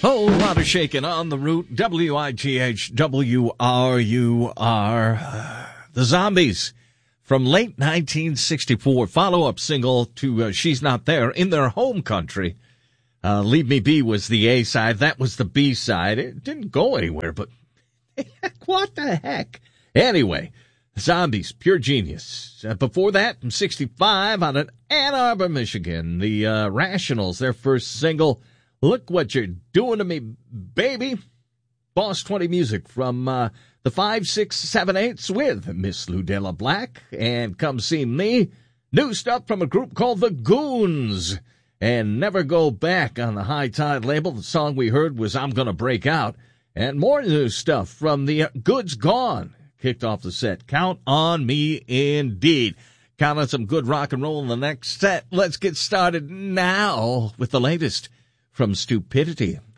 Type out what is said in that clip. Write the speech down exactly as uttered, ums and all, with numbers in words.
Whole lot of shaking on the route. W I G H W R U R. The Zombies from late nineteen sixty-four. Follow-up single to uh, She's Not There in their home country. Uh, Leave Me Be was the A side. That was the B side. It didn't go anywhere, but what the heck? Anyway, Zombies, pure genius. Uh, before that, in sixty-five, out of Ann Arbor, Michigan, the uh, Rationals, their first single, Look What You're Doing to Me, Baby. Boss twenty Music from uh, the five, six, seven, eights with Miss Ludella Black and Come See Me. New stuff from a group called The Goons and Never Go Back on the High Tide label. The song we heard was I'm Gonna Break Out. And more new stuff from the uh, Goods Gone. Kicked off the set. Count on Me Indeed. Count on some good rock and roll in the next set. Let's get started now with the latest from Stupidity.